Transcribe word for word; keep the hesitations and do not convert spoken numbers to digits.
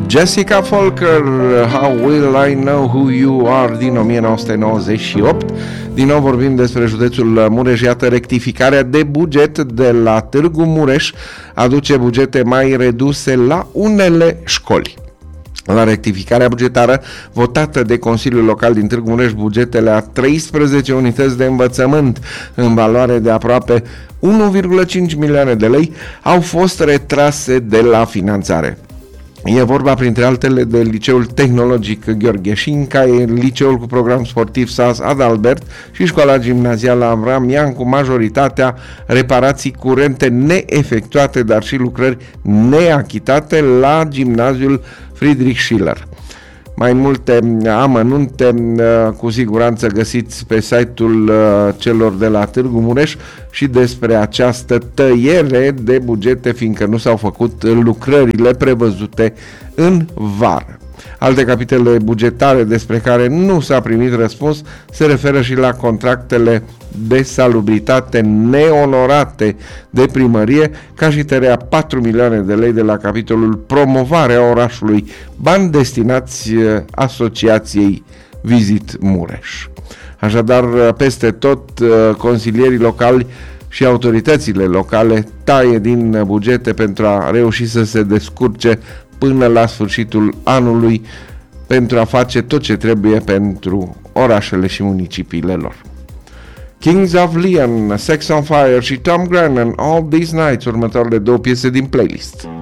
Jessica Folker, How Will I Know Who You Are, din o mie nouă sute nouăzeci și opt. Din nou vorbim despre județul Mureș. Iată, rectificarea de buget de la Târgu Mureș aduce bugete mai reduse la unele școli. La rectificarea bugetară votată de Consiliul Local din Târgu Mureș, bugetele a treisprezece unități de învățământ în valoare de aproape unu virgulă cinci milioane de lei au fost retrase de la finanțare. E vorba, printre altele, de Liceul Tehnologic Gheorghe Șinca, Liceul cu program sportiv S A S Adalbert și Școala Gimnazială Avram Iancu, majoritatea reparații curente neefectuate, dar și lucrări neachitate la Gimnaziul Friedrich Schiller. Mai multe amănunte cu siguranță găsiți pe site-ul celor de la Târgu Mureș și despre această tăiere de bugete, fiindcă nu s-au făcut lucrările prevăzute în vară. Alte capitole bugetare despre care nu s-a primit răspuns se referă și la contractele de salubritate neonorate de primărie, ca și tăierea patru milioane de lei de la capitolul promovarea orașului, bani destinați asociației Visit Mureș. Așadar, peste tot, consilierii locali și autoritățile locale taie din bugete pentru a reuși să se descurce până la sfârșitul anului pentru a face tot ce trebuie pentru orașele și municipiile lor. Kings of Leon, Sex on Fire și Tom Grennan, All These Nights, următoarele două piese din playlist.